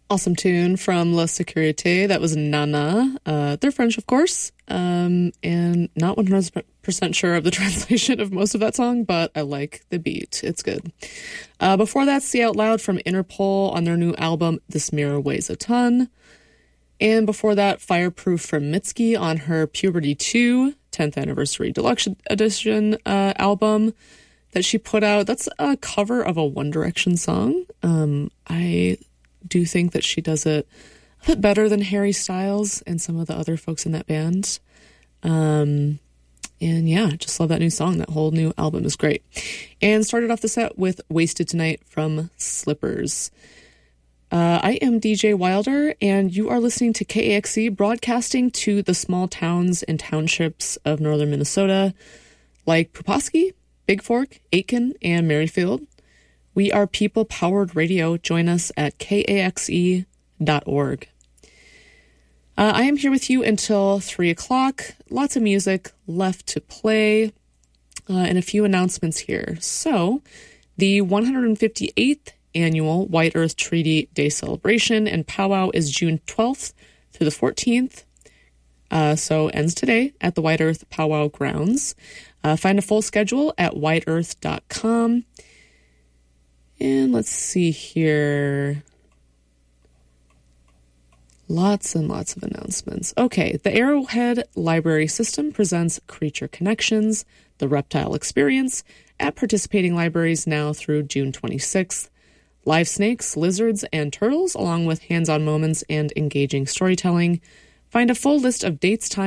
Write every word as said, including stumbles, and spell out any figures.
Awesome tune from La Sécurité. That was Nana. Uh, they're French, of course, um, and not one hundred percent sure of the translation of most of that song, but I like the beat. It's good. Uh, before that, See Out Loud from Interpol on their new album, This Mirror Weighs a Ton. And before that, Fireproof from Mitski on her Puberty two tenth Anniversary Deluxe Edition uh, album that she put out. That's a cover of a One Direction song. Um, I... do think that she does it a bit better than Harry Styles and some of the other folks in that band. Um, and yeah, just love that new song. That whole new album is great. And started off the set with Wasted Tonight from Slippers. Uh, I am D J Wilder, and you are listening to K A X E, broadcasting to the small towns and townships of northern Minnesota, like Pulaski, Big Fork, Aitkin, and Merrifield. We are people-powered radio. Join us at K A X E dot org. Uh, I am here with you until three o'clock. Lots of music left to play, uh, and a few announcements here. So, the one hundred fifty-eighth Annual White Earth Treaty Day Celebration and Powwow is June twelfth through the fourteenth. Uh, so, ends today at the White Earth Powwow grounds. Uh, find a full schedule at white earth dot com. And let's see here. Lots and lots of announcements. Okay, the Arrowhead Library System presents Creature Connections, the Reptile Experience, at participating libraries now through June twenty-sixth. Live snakes, lizards, and turtles, along with hands-on moments and engaging storytelling. Find a full list of dates, times,